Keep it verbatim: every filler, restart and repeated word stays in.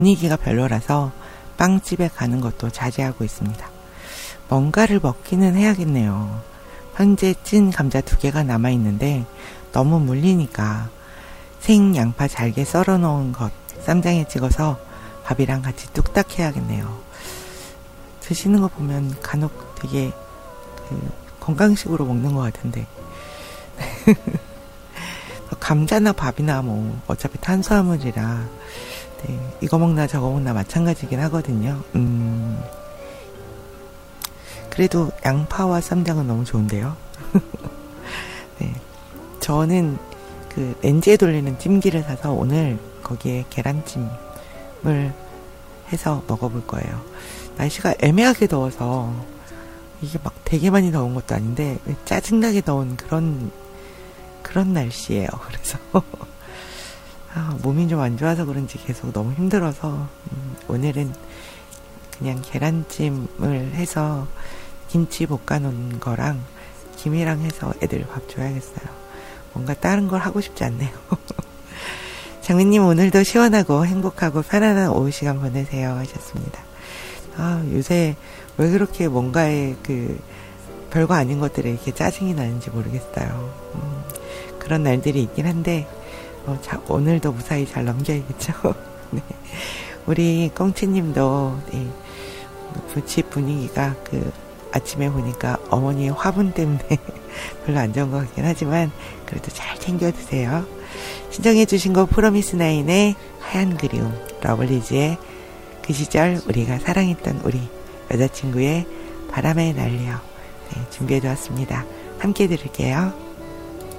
분위기가 별로라서 빵집에 가는 것도 자제하고 있습니다. 뭔가를 먹기는 해야겠네요. 현재 찐 감자 두 개가 남아있는데 너무 물리니까 생 양파 잘게 썰어 놓은 것 쌈장에 찍어서 밥이랑 같이 뚝딱 해야겠네요. 드시는 거 보면 간혹 되게 그 건강식으로 먹는 것 같은데 감자나 밥이나 뭐 어차피 탄수화물이라 네, 이거 먹나 저거 먹나 마찬가지긴 하거든요. 음, 그래도 양파와 쌈장은 너무 좋은데요. 네, 저는 그 렌즈에 돌리는 찜기를 사서 오늘 거기에 계란찜을 해서 먹어볼 거예요. 날씨가 애매하게 더워서 이게 막 되게 많이 더운 것도 아닌데 짜증나게 더운 그런 그런 날씨예요. 그래서 아, 몸이 좀 안 좋아서 그런지 계속 너무 힘들어서 음, 오늘은 그냥 계란찜을 해서 김치 볶아놓은 거랑 김이랑 해서 애들 밥 줘야겠어요. 뭔가 다른 걸 하고 싶지 않네요. 장미님 오늘도 시원하고 행복하고 편안한 오후 시간 보내세요 하셨습니다. 아, 요새 왜 그렇게 뭔가에 그 별거 아닌 것들에 이렇게 짜증이 나는지 모르겠어요. 음, 그런 날들이 있긴 한데 어, 자, 오늘도 무사히 잘 넘겨야겠죠. 네. 우리 꽁치님도 네, 집 분위기가 그 아침에 보니까 어머니의 화분 때문에 별로 안 좋은 것 같긴 하지만 그래도 잘 챙겨 드세요. 신청해 주신 거 프로미스나인의 하얀 그리움, 러블리즈의 그 시절 우리가 사랑했던 우리, 여자친구의 바람에 날려 네, 준비해 두었습니다. 함께 들을게요.